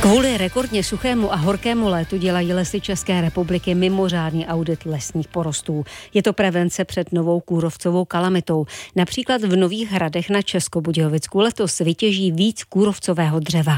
Kvůli rekordně suchému a horkému létu dělají Lesy České republiky mimořádný audit lesních porostů. Je to prevence před novou kůrovcovou kalamitou. Například v Nových Hradech na Českobudějovicku letos vytěží víc kůrovcového dřeva.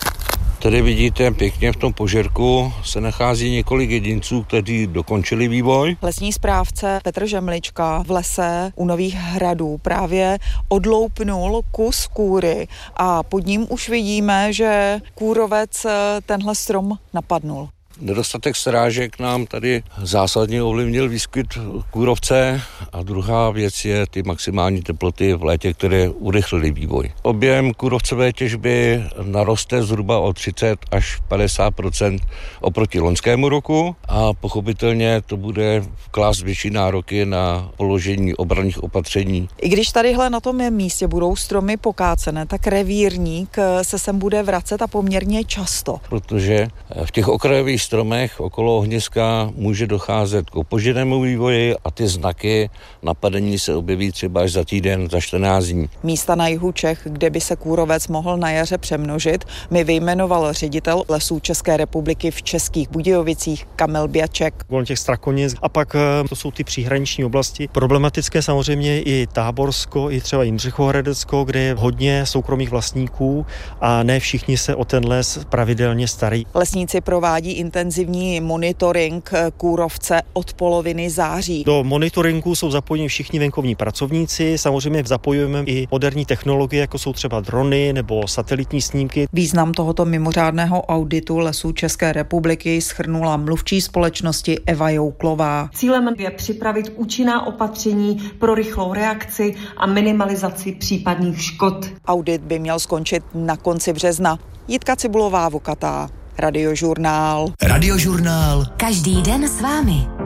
Tady vidíte pěkně v tom požerku se nachází několik jedinců, kteří dokončili vývoj. Lesní správce Petr Žemlička v lese u Nových Hradů právě odloupnul kus kůry a pod ním už vidíme, že kůrovec tenhle strom napadnul. Nedostatek srážek nám tady zásadně ovlivnil výskyt kůrovce a druhá věc je ty maximální teploty v létě, které urychlily vývoj. Objem kůrovcové těžby naroste zhruba o 30 až 50% oproti loňskému roku a pochopitelně to bude klást větší nároky na položení obranných opatření. I když tadyhle na tom místě budou stromy pokácené, tak revírník se sem bude vracet a poměrně často. Protože v těch okrajových stromech okolo ohniska může docházet k opožděnému vývoji a ty znaky napadení se objeví třeba až za týden, za 14 dní. Místa na jihu Čech, kde by se kůrovec mohl na jaře přemnožit, mi vyjmenoval ředitel Lesů České republiky v Českých Budějovicích Kamil Běček. Kolem těch Strakonic a pak to jsou ty příhraniční oblasti. Problematické samozřejmě i Táborsko, i třeba Jindřichohradecko, kde je hodně soukromých vlastníků a ne všichni se o ten les pravidelně starají. Lesníci provádí intenzivní monitoring kůrovce od poloviny září. Do monitoringu jsou zapojeni všichni venkovní pracovníci, samozřejmě zapojujeme i moderní technologie, jako jsou třeba drony nebo satelitní snímky. Význam tohoto mimořádného auditu Lesů České republiky shrnula mluvčí společnosti Eva Jouklová. Cílem je připravit účinná opatření pro rychlou reakci a minimalizaci případných škod. Audit by měl skončit na konci března. Jitka Cibulová, Vokatá, Radiožurnál. Radiožurnál. Každý den s vámi.